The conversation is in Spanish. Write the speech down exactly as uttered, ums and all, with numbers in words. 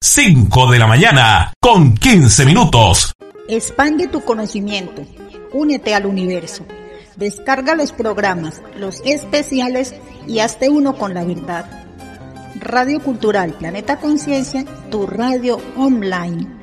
cinco de la mañana, con quince minutos. Expande tu conocimiento. Únete al universo. Descarga los programas, los especiales y hazte uno con la verdad. Radio Cultural Planeta Conciencia, tu radio online.